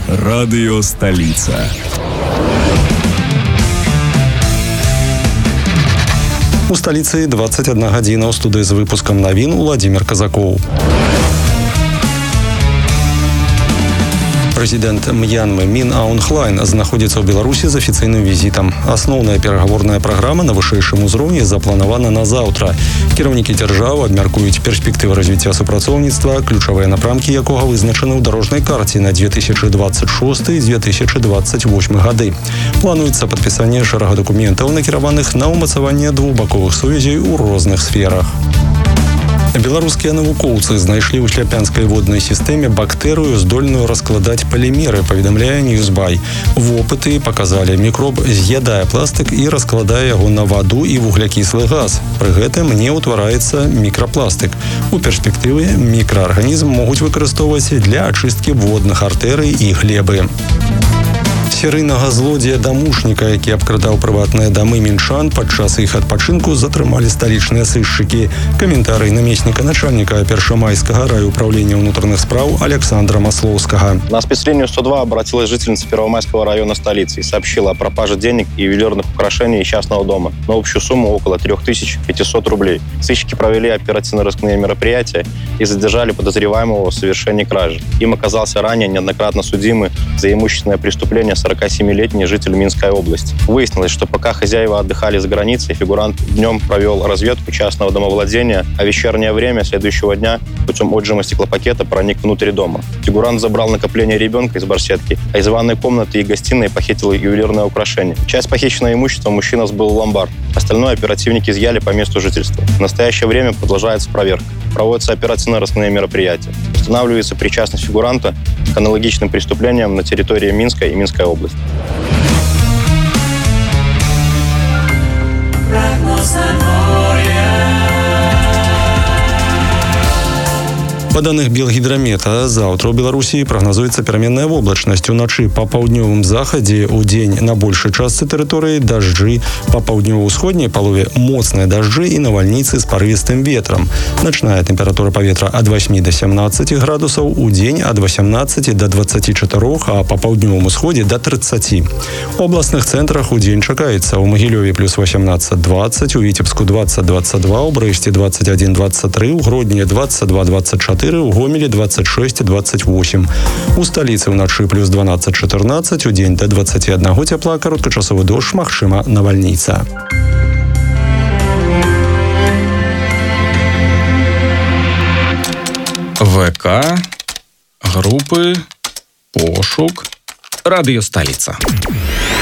Радио «Столица». У сталіцы 21 гадзіна. У студыі з выпускам навін Владимир Казакоў. Прэзідэнт Мьянмы Мін Аун Хлайн знаходзіцца ў Беларусі з афіцыйным візітам. Асноўная перагаворная праграма на вышэйшым узроўні запланавана на заўтра. Кіраўнікі дзяржаў абмяркуюць перспектывы развіцця супрацоўніцтва, ключавыя напрамкі якога вызначаны ў дарожнай карце на 2026 і 2028 гады. Плануецца падпісанне шэрага дакументаў, накіраваных на ўмацаванне двухбаковых сувязей у розных сферах. Беларускія навукоўцы знайшлі ў шляпянскай воднай сістэме бактэрыю, здольную раскладаць палімеры, паведамляе Ньюсбай. Вопыты паказалі, мікроб з'ядае пластык і раскладае яго на ваду і вуглякіслы газ. Пры гэтым не ўтвараецца мікрапластык. У перспектыве мікраарганізм могуць выкарыстоўваць для ачысткі водных артэрый і глебы. Серыйнага злодзея-дамушніка, які абкрадаў прыватныя дамы мінчан, падчас іх адпачынку затрымалі сталічныя сыщыкі. Каментарый намесніка начальника Першамайскага райуправления внутренних справ Александра Масловского. На спецлинию 102 обратилась жительница Первомайского района столицы и сообщила о пропаже денег и ювелирных украшений из частного дома на общую сумму около 3500 рублей. Сыщики провели оперативно-розыскные мероприятия и задержали подозреваемого в совершении кражи. Им оказался ранее неоднократно судимый за имущественное преступление 47-летний житель Минской области. Выяснилось, что пока хозяева отдыхали за границей, фигурант днем провел разведку частного домовладения, а в вечернее время следующего дня путем отжима стеклопакета проник внутрь дома. Фигурант забрал накопление ребенка из барсетки, а из ванной комнаты и гостиной похитил ювелирное украшение. Часть похищенного имущества мужчина сбыл в ломбард. Остальное оперативники изъяли по месту жительства. В настоящее время продолжается проверка. Проводятся оперативно-розыскные мероприятия. Устанавливается причастность фигуранта к аналогичным преступлениям на территории Минской и Минской области. Па даных Белгідрамета, заўтра ў Беларусі прагназуецца пераменная воблачнасць. Уначы па паўднёвым захадзе, у дзень на большай частцы тэрыторыі дажджы, па паўднёва-ўсходняй палове моцныя дажджы і навальніцы з парывістым ветрам. Начная тэмпература паветра ад 8 до 17 градусаў, у дзень ад 18 до 24, а па паўднёвым усходзе до 30. У абласных цэнтрах у дзень чакаецца у Магілёве плюс 18-20, у Віцебску 20-22, у Брэсце 21-23, у Гродні 22-24, у Гомелі 26-28. У сталіцы ўначы плюс 12-14, у дзень до 21 цяпла, кароткачасовы дождж, магчыма навальніца. ВК, группы, пошук, Радио «Столица».